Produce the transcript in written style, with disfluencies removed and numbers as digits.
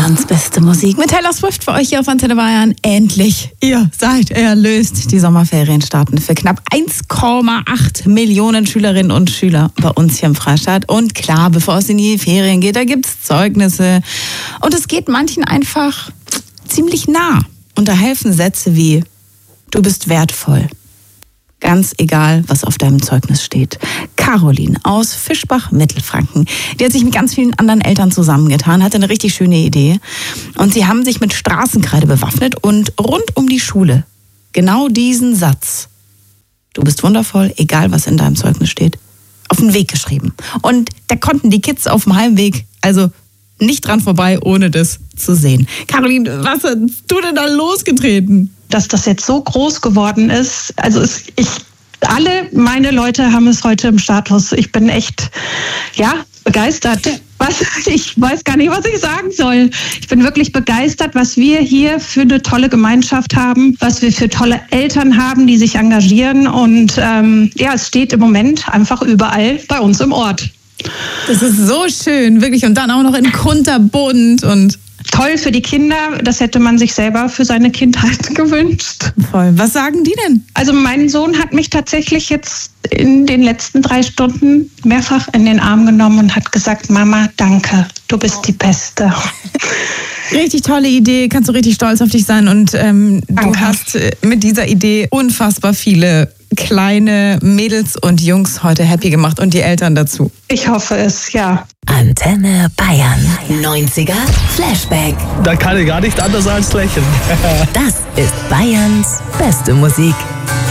Bayerns beste Musik mit Taylor Swift für euch hier auf Antenne Bayern. Endlich, ihr seid erlöst. Die Sommerferien starten für knapp 1,8 Millionen Schülerinnen und Schüler bei uns hier im Freistaat. Und klar, bevor es in die Ferien geht, da gibt's Zeugnisse. Und es geht manchen einfach ziemlich nah. Und da helfen Sätze wie: Du bist wertvoll. Ganz egal, was auf deinem Zeugnis steht. Caroline aus Fischbach-Mittelfranken, die hat sich mit ganz vielen anderen Eltern zusammengetan, hatte eine richtig schöne Idee. Und sie haben sich mit Straßenkreide bewaffnet und rund um die Schule genau diesen Satz: Du bist wundervoll, egal was in deinem Zeugnis steht, auf den Weg geschrieben. Und da konnten die Kids auf dem Heimweg also nicht dran vorbei, ohne das zu sehen. Caroline, was hast du denn da losgetreten? Dass das jetzt so groß geworden ist, also alle meine Leute haben es heute im Status. Ich bin echt, begeistert. Ich weiß gar nicht, was ich sagen soll. Ich bin wirklich begeistert, was wir hier für eine tolle Gemeinschaft haben, was wir für tolle Eltern haben, die sich engagieren. Und es steht im Moment einfach überall bei uns im Ort. Das ist so schön, wirklich. Und dann auch noch in kunterbunt und toll für die Kinder. Das hätte man sich selber für seine Kindheit gewünscht. Voll. Was sagen die denn? Also mein Sohn hat mich tatsächlich jetzt in den letzten 3 Stunden mehrfach in den Arm genommen und hat gesagt: Mama, danke, du bist die Beste. Richtig tolle Idee, kannst du richtig stolz auf dich sein. Und du hast mit dieser Idee unfassbar viele kleine Mädels und Jungs heute happy gemacht und die Eltern dazu. Ich hoffe es, ja. Antenne Bayern. 90er Flashback. Da kann ich gar nicht anders als lächeln. Das ist Bayerns beste Musik.